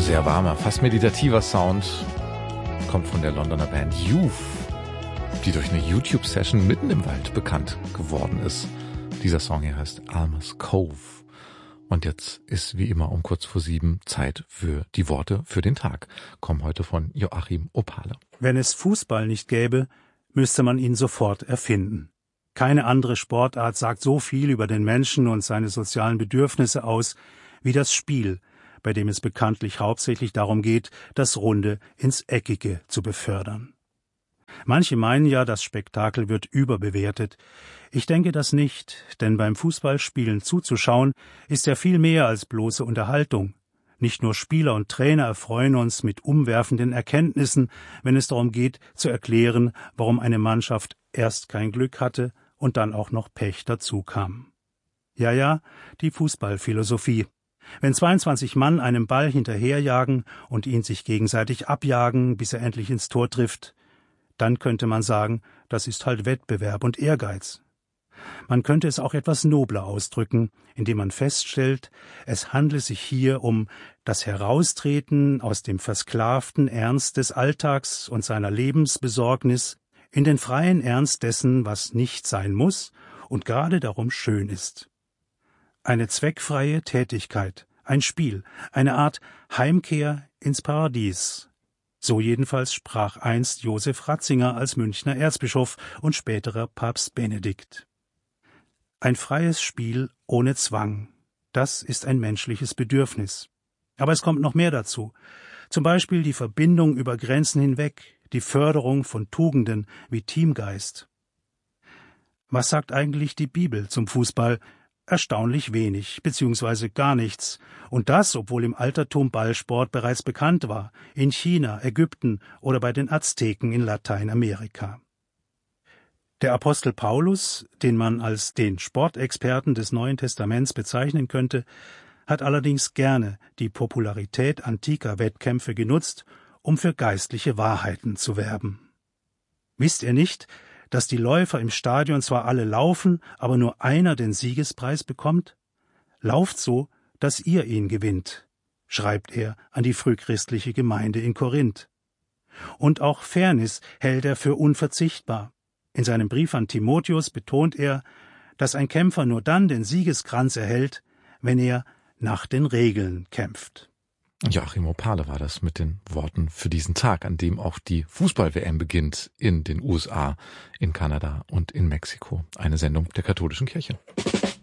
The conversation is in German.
Sehr warmer, fast meditativer Sound kommt von der Londoner Band Youth, die durch eine YouTube-Session mitten im Wald bekannt geworden ist. Dieser Song hier heißt Alma's Cove. Und jetzt ist wie immer um kurz vor 7 Zeit für die Worte für den Tag. Kommen heute von Joachim Opale. Wenn es Fußball nicht gäbe, müsste man ihn sofort erfinden. Keine andere Sportart sagt so viel über den Menschen und seine sozialen Bedürfnisse aus wie das Spiel, bei dem es bekanntlich hauptsächlich darum geht, das Runde ins Eckige zu befördern. Manche meinen ja, das Spektakel wird überbewertet. Ich denke das nicht, denn beim Fußballspielen zuzuschauen ist ja viel mehr als bloße Unterhaltung. Nicht nur Spieler und Trainer erfreuen uns mit umwerfenden Erkenntnissen, wenn es darum geht, zu erklären, warum eine Mannschaft erst kein Glück hatte und dann auch noch Pech dazu kam. Ja, die Fußballphilosophie. Wenn 22 Mann einem Ball hinterherjagen und ihn sich gegenseitig abjagen, bis er endlich ins Tor trifft, dann könnte man sagen, das ist halt Wettbewerb und Ehrgeiz. Man könnte es auch etwas nobler ausdrücken, indem man feststellt, es handle sich hier um das Heraustreten aus dem versklavten Ernst des Alltags und seiner Lebensbesorgnis in den freien Ernst dessen, was nicht sein muss und gerade darum schön ist. Eine zweckfreie Tätigkeit, ein Spiel, eine Art Heimkehr ins Paradies. So jedenfalls sprach einst Josef Ratzinger als Münchner Erzbischof und späterer Papst Benedikt. Ein freies Spiel ohne Zwang, das ist ein menschliches Bedürfnis. Aber es kommt noch mehr dazu. Zum Beispiel die Verbindung über Grenzen hinweg, die Förderung von Tugenden wie Teamgeist. Was sagt eigentlich die Bibel zum Fußball? Erstaunlich wenig, beziehungsweise gar nichts. Und das, obwohl im Altertum Ballsport bereits bekannt war, in China, Ägypten oder bei den Azteken in Lateinamerika. Der Apostel Paulus, den man als den Sportexperten des Neuen Testaments bezeichnen könnte, hat allerdings gerne die Popularität antiker Wettkämpfe genutzt, um für geistliche Wahrheiten zu werben. Wisst ihr nicht, dass die Läufer im Stadion zwar alle laufen, aber nur einer den Siegespreis bekommt? Lauft so, dass ihr ihn gewinnt, schreibt er an die frühchristliche Gemeinde in Korinth. Und auch Fairness hält er für unverzichtbar. In seinem Brief an Timotheus betont er, dass ein Kämpfer nur dann den Siegeskranz erhält, wenn er nach den Regeln kämpft. Joachim Opale war das mit den Worten für diesen Tag, an dem auch die Fußball-WM beginnt in den USA, in Kanada und in Mexiko. Eine Sendung der Katholischen Kirche.